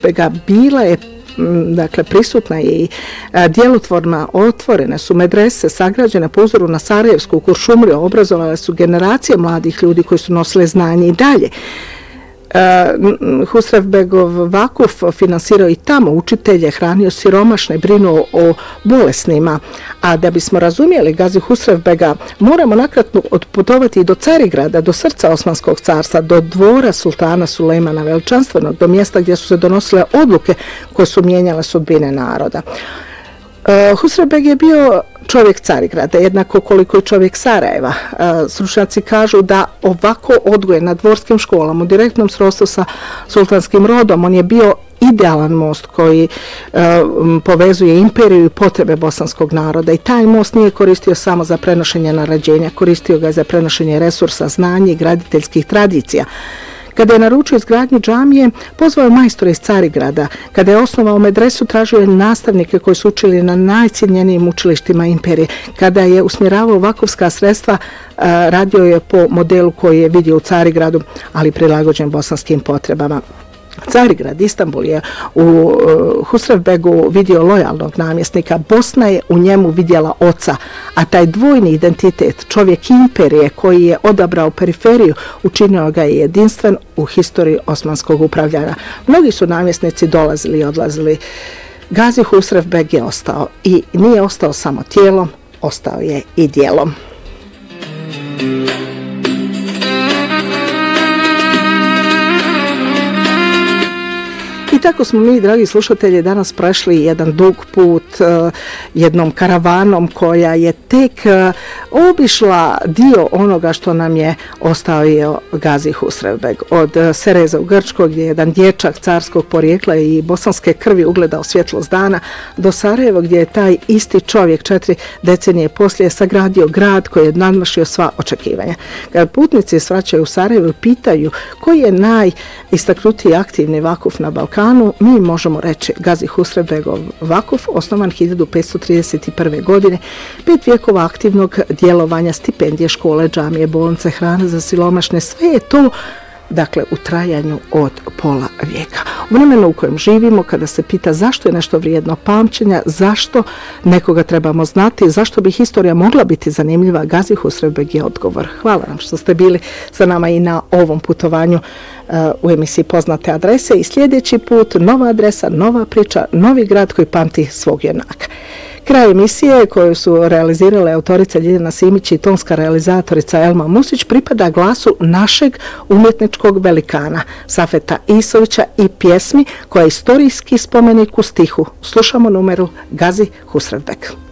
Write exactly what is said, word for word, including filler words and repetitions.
bila je dakle prisutna je i djelotvorna, otvorene su medrese sagrađene po uzoru na Sarajevsku, Kuršumliju, obrazovale su generacije mladih ljudi koji su nosile znanje i dalje. Husrevbegov vakuf finansirao i tamo učitelje, hranio siromašne, brinuo o bolesnima. A da bismo razumjeli Gazi Husrevbega, moramo nakratko otputovati i do Carigrada, do srca Osmanskog carstva, do dvora sultana Sulejmana Veličanstvenog, do mjesta gdje su se donosile odluke koje su mijenjale sudbine naroda. Uh, Husrevbeg je bio čovjek Carigrada, jednako koliko i čovjek Sarajeva. Uh, stručnjaci kažu da ovako odgojen na dvorskim školama u direktnom srodstvu sa sultanskim rodom, on je bio idealan most koji uh, povezuje imperiju i potrebe bosanskog naroda i taj most nije koristio samo za prenošenje naređenja, koristio ga za prenošenje resursa, znanja i graditeljskih tradicija. Kada je naručio izgradnju džamije, pozvao je majstora iz Carigrada. Kada je osnovao medresu, tražio je nastavnike koji su učili na najcijenjenijim učilištima imperije. Kada je usmjeravao vakufska sredstva, radio je po modelu koji je vidio u Carigradu, ali prilagođen bosanskim potrebama. Carigrad, Istanbul je u uh, Husrevbegu vidio lojalnog namjesnika, Bosna je u njemu vidjela oca, a taj dvojni identitet, čovjek imperije koji je odabrao periferiju, učinio ga je jedinstven u historiji osmanskog upravljanja. Mnogi su namjesnici dolazili i odlazili. Gazi Husrevbeg je ostao i nije ostao samo tijelom, ostao je i djelom. I tako smo mi, dragi slušatelji, danas prešli jedan dug put uh, jednom karavanom koja je tek uh, obišla dio onoga što nam je ostavio Gazi Husrevbeg. Od uh, Sereza u Grčkoj, gdje je jedan dječak carskog porijekla i bosanske krvi ugledao svjetlost dana, do Sarajeva, gdje je taj isti čovjek četiri decenije poslije sagradio grad koji je nadmašio sva očekivanja. Kad putnici svraćaju u Sarajevo, pitaju koji je najistaknutiji aktivni vakuf na Balkanu, mi možemo reći Gazi Husrevbegov vakuf, osnovan hiljadu petsto trideset prve. godine, pet vijekova aktivnog djelovanja, stipendije, škole, džamije, bolnice, hrane za siromašne, sve je to dakle u trajanju od pola vijeka. U vremenu u kojem živimo, kada se pita zašto je nešto vrijedno pamćenja, zašto nekoga trebamo znati, zašto bi historija mogla biti zanimljiva, Gazi Husrevbeg je odgovor. Hvala vam što ste bili sa nama i na ovom putovanju uh, u emisiji Poznate adrese i sljedeći put nova adresa, nova priča, novi grad koji pamti svog junaka. Kraj emisije koju su realizirale autorica Ljiljana Simić i tonska realizatorica Elma Musić pripada glasu našeg umjetničkog velikana Safeta Isovića i pjesmi koja je istorijski spomenik u stihu. Slušamo numeru Gazi Husrevbeg.